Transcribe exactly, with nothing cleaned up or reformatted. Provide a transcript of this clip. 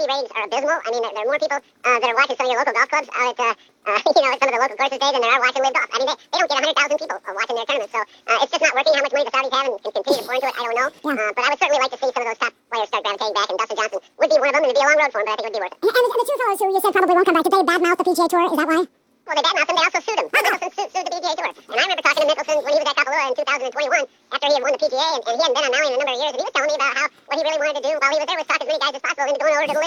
V ratings are abysmal. I mean, there, there are more people uh, that are watching some of your local golf clubs out at, uh, uh, you know, at some of the local courses days than there are watching Live Golf. I mean, they, they don't get one hundred thousand people uh, watching their tournaments, so uh, it's just not working. How much money the Saudis have and can continue to pour into it, I don't know. Yeah. Uh, but I would certainly like to see some of those top players start gravitating back, and Dustin Johnson would be one of them, and it'd be a long road for him, but I think it would be worth it. And, and, the two fellows who you said probably won't come back, did they badmouth the P G A Tour? Is that why? Well, they badmouthed him. They also sued him. Mickelson sued, sued the P G A Tour. And I remember talking to Mickelson when he was at Kapalua in two thousand twenty-one, after he had won the P G A, and, and he hadn't been on Maui in a number of years, and he was telling me about how what he really wanted to do while he was there was talk as many guys as possible into going over to the